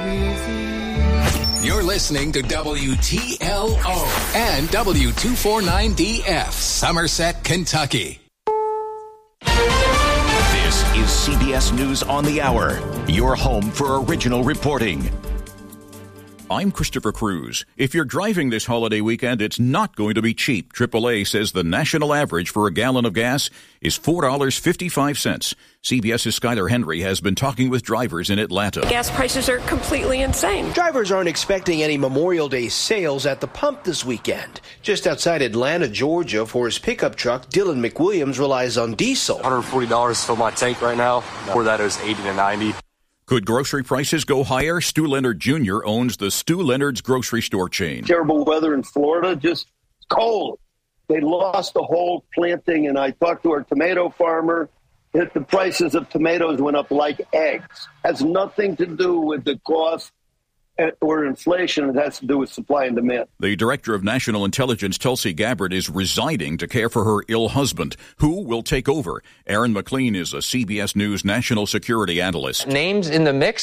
You're listening to WTLO and W249DF, Somerset, Kentucky. This is CBS News on the Hour, your home for original reporting. I'm Christopher Cruz. If you're driving this holiday weekend, it's not going to be cheap. AAA says the national average for a gallon of gas is $4.55. CBS's Skylar Henry has been talking with drivers in Atlanta. Gas prices are completely insane. Drivers aren't expecting any Memorial Day sales at the pump this weekend. Just outside Atlanta, Georgia, for his pickup truck, Dylan McWilliams relies on diesel. $140 to fill my tank right now. Before that, it was $80 to $90. Could grocery prices go higher? Stu Leonard Jr. owns the Stu Leonard's grocery store chain. Terrible weather in Florida, just cold. They lost the whole planting, and I talked to our tomato farmer. The prices of tomatoes went up like eggs. Has nothing to do with the cost or inflation. It has to do with supply and demand. The Director of National Intelligence, Tulsi Gabbard, is resigning to care for her ill husband. Who will take over? Aaron McLean is a CBS News national security analyst. Names in the mix.